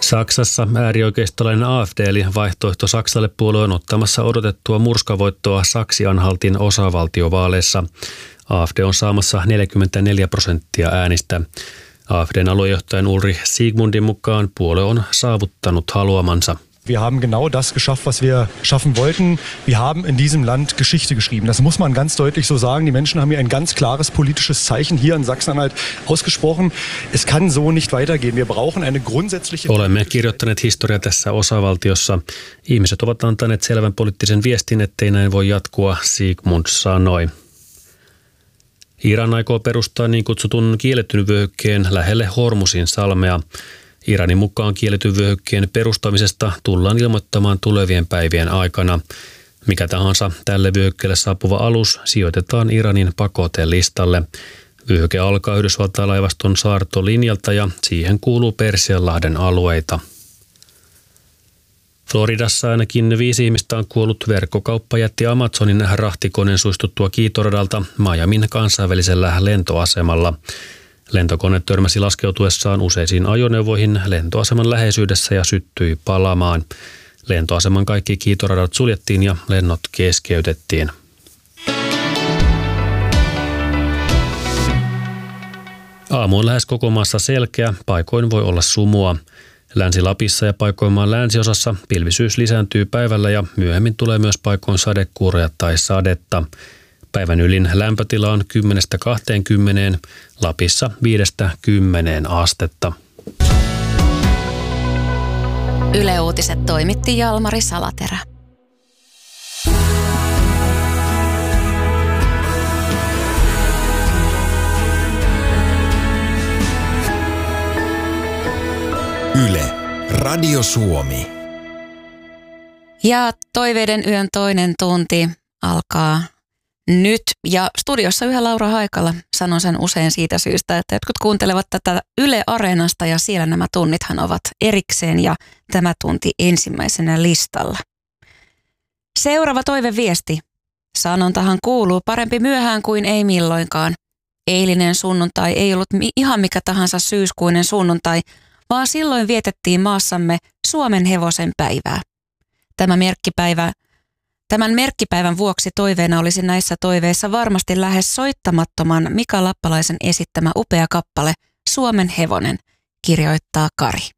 Saksassa äärioikeistolainen AfD eli Vaihtoehto Saksalle -puolue on ottamassa odotettua murskavoittoa Saksi-Anhaltin osavaltiovaaleissa. AfD on saamassa 44% äänistä. AfDn aluejohtajan Ulrich Siegmundin mukaan puolue on saavuttanut haluamansa. Wir haben genau das geschafft, was wir schaffen wollten. Wir haben in diesem Land Geschichte geschrieben. Das muss man ganz deutlich so sagen. Die Menschen haben hier ein ganz klares politisches Zeichen hier in Sachsen-Anhalt ausgesprochen. Es kann so nicht weitergehen. Wir brauchen eine grundsätzliche... Olemme kirjoittaneet historiaa tässä osavaltiossa. Ihmiset ovat antaneet selvän poliittisen viestin, ettei näin voi jatkua, Siegmund sanoi. Iran aikoo perustaa niin kutsutun kielletyn vyöhykkeen lähelle Hormuzin salmea. Iranin mukaan kielletyn vyöhykkeen perustamisesta tullaan ilmoittamaan tulevien päivien aikana. Mikä tahansa tälle vyöhykkeelle saapuva alus sijoitetaan Iranin pakotelistalle. Vyöhyke alkaa Yhdysvaltain laivaston saartolinjalta ja siihen kuuluu Persianlahden alueita. Floridassa ainakin 5 ihmistä on kuollut verkkokauppajätti Amazonin rahtikoneen suistuttua kiitoradalta Miamin kansainvälisellä lentoasemalla. Lentokone törmäsi laskeutuessaan useisiin ajoneuvoihin lentoaseman läheisyydessä ja syttyi palamaan. Lentoaseman kaikki kiitoradat suljettiin ja lennot keskeytettiin. Aamu on lähes koko maassa selkeä, paikoin voi olla sumua. Länsi-Lapissa ja paikoin maan länsiosassa pilvisyys lisääntyy päivällä ja myöhemmin tulee myös paikoin sadekuuroja tai sadetta. Päivän ylin lämpötila on 10–20, Lapissa 5–10 astetta. Yle Uutiset toimitti Jalmari Salaterä. Yle, Radio Suomi. Ja toiveiden yön toinen tunti alkaa nyt. Ja studiossa yhä Laura Haikala. Sanon sen usein siitä syystä, että jotkut kuuntelevat tätä Yle Areenasta ja siellä nämä tunnithan ovat erikseen ja tämä tunti ensimmäisenä listalla. Seuraava toiveviesti. Sanontahan kuuluu parempi myöhään kuin ei milloinkaan. Eilinen sunnuntai ei ollut ihan mikä tahansa syyskuinen sunnuntai, vaan silloin vietettiin maassamme Suomen hevosen päivää. Tämän merkkipäivän vuoksi toiveena olisi näissä toiveissa varmasti lähes soittamattoman Mika Lappalaisen esittämä upea kappale Suomen hevonen, kirjoittaa Kari.